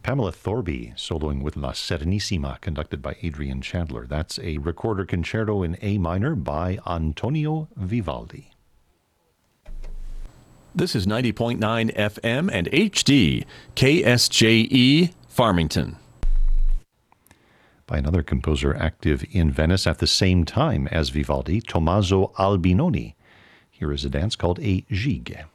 Pamela Thorby soloing with La Serenissima, conducted by Adrian Chandler. That's a recorder concerto in A minor by Antonio Vivaldi. This is 90.9 FM and HD, KSJE, Farmington. By another composer active in Venice at the same time as Vivaldi, Tommaso Albinoni. Here is a dance called a gigue.